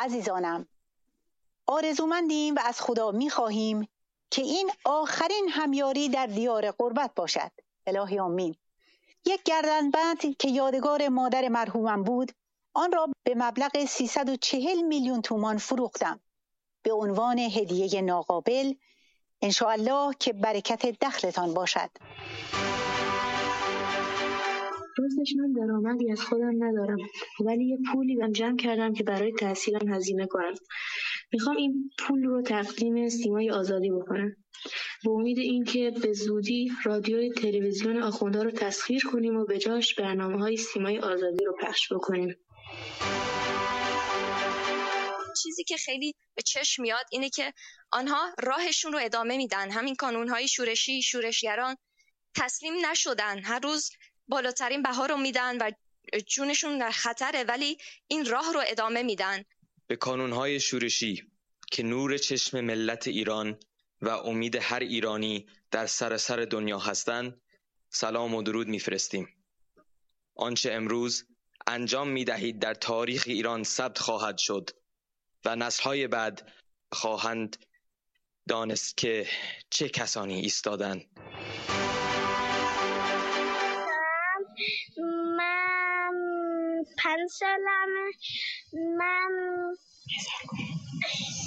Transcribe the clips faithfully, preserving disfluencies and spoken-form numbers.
عزیزانم، آرزومندیم و از خدا می‌خواهیم که این آخرین همیاری در دیار غربت باشد. الهی آمین. یک گردنبند که یادگار مادر مرحومم بود، آن را به مبلغ سیصد و چهل میلیون تومان فروختم به عنوان هدیه ناقابل. انشاءالله که برکت دخلتان باشد. راستش من درآمدی از خودم ندارم، ولی یه پولی من جمع کردم که برای تحصیلم هزینه کنم. میخوام این پول رو تقدیم سیمای آزادی بکنم، به امید اینکه به زودی رادیوی تلویزیون آخوندها رو تسخیر کنیم و به جاش برنامه‌های سیمای آزادی رو پخش بکنیم. چیزی که خیلی به چشم میاد اینه که آنها راهشون رو ادامه میدن. همین کانونهای شورشی، شورشگران تسلیم نشدن، هر روز بالاترین بها رو میدن و جونشون در خطره، ولی این راه رو ادامه میدن. به کانونهای شورشی که نور چشم ملت ایران و امید هر ایرانی در سراسر دنیا هستند سلام و درود میفرستیم. آنچه امروز انجام میدهید در تاریخ ایران ثبت خواهد شد و نسل‌های بعد خواهند دانست که چه کسانی ایستادند. من پنج سالمه. من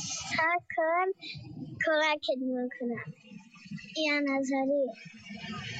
سکن کمکت میکنم. یا نظری